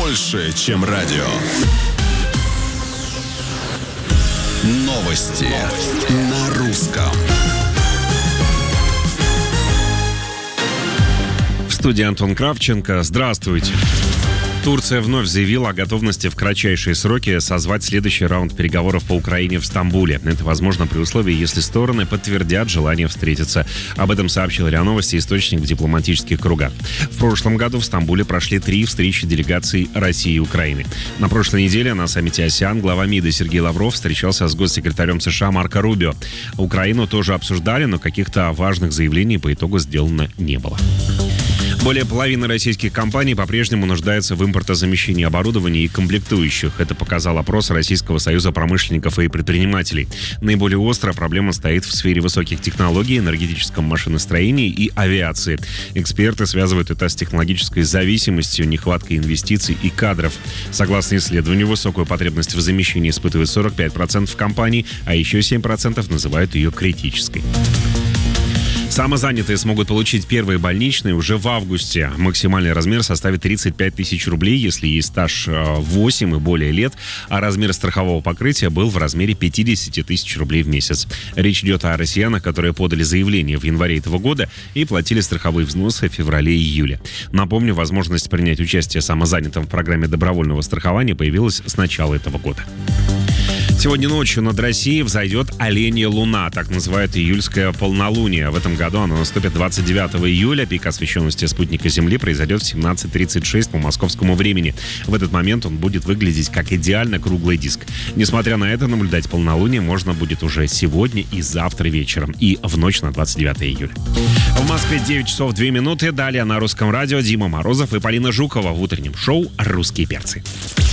больше, чем радио. Новости на русском. В студии Антон Кравченко. Здравствуйте. Турция вновь заявила о готовности в кратчайшие сроки созвать следующий раунд переговоров по Украине в Стамбуле. Это возможно при условии, если стороны подтвердят желание встретиться. Об этом сообщил РИА Новости источник в дипломатических кругах. В прошлом году в Стамбуле прошли 3 встречи делегаций России и Украины. На прошлой неделе на саммите АСЕАН глава МИДа Сергей Лавров встречался с госсекретарем США Марко Рубио. Украину тоже обсуждали, но каких-то важных заявлений по итогу сделано не было. Более половины российских компаний по-прежнему нуждаются в импортозамещении оборудования и комплектующих. Это показал опрос Российского союза промышленников и предпринимателей. Наиболее острая проблема стоит в сфере высоких технологий, энергетическом машиностроении и авиации. Эксперты связывают это с технологической зависимостью, нехваткой инвестиций и кадров. Согласно исследованию, высокую потребность в замещении испытывает 45% компаний, а еще 7% называют ее критической. Самозанятые смогут получить первые больничные уже в августе. Максимальный размер составит 35 тысяч рублей, если есть стаж 8 и более лет, а размер страхового покрытия был в размере 50 тысяч рублей в месяц. Речь идет о россиянах, которые подали заявление в январе этого года и платили страховые взносы в феврале и июле. Напомню, возможность принять участие самозанятым в программе добровольного страхования появилась с начала этого года. Сегодня ночью над Россией взойдет оленья луна, так называют июльское полнолуние. В этом году оно наступит 29 июля. Пик освещенности спутника Земли произойдет в 17:36 по московскому времени. В этот момент он будет выглядеть как идеально круглый диск. Несмотря на это, наблюдать полнолуние можно будет уже сегодня и завтра вечером, и в ночь на 29 июля. В Москве 9 часов 2 минуты. Далее на русском радио Дима Морозов и Полина Жукова в утреннем шоу «Русские перцы».